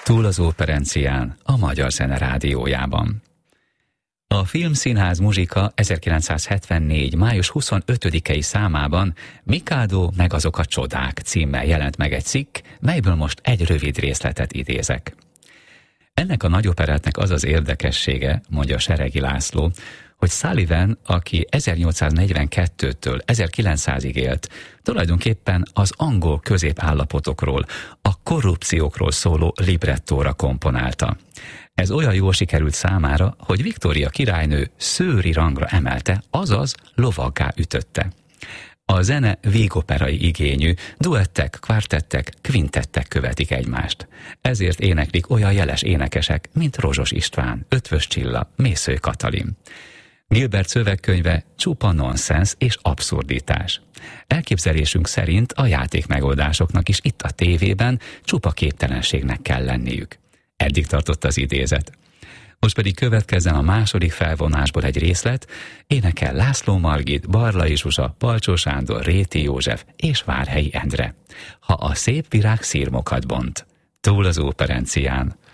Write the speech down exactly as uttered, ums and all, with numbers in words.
Túl az operencián, a Magyar Zene Rádiójában. A Filmszínház Muzsika ezerkilencszázhetvennégy. május huszonötödikei számában Mikado meg azok a csodák címmel jelent meg egy cikk, melyből most egy rövid részletet idézek. Ennek a nagyoperettnek az az érdekessége, mondja Seregi László, hogy Sullivan, aki ezernyolcszáznegyvenkettőtől ezerkilencszázig élt, tulajdonképpen az angol középállapotokról, a korrupciókról szóló librettóra komponálta. Ez olyan jól sikerült számára, hogy Viktória királynő szőri rangra emelte, azaz lovaggá ütötte. A zene vígoperai igényű, duettek, kvártettek, kvintettek követik egymást. Ezért éneklik olyan jeles énekesek, mint Rozsos István, Ötvös Csilla, Mészöly Katalin. Gilbert szövegkönyve csupa nonsens és abszurditás. Elképzelésünk szerint a játékmegoldásoknak is itt a tévében csupa képtelenségnek kell lenniük. Eddig tartott az idézet. Most pedig következzen a második felvonásból egy részlet, énekel László Margit, Barlai Zsuzsa, Palcsó Sándor, Réti József és Várhelyi Endre. Ha a szép virág szirmokat bont. Túl az operencián,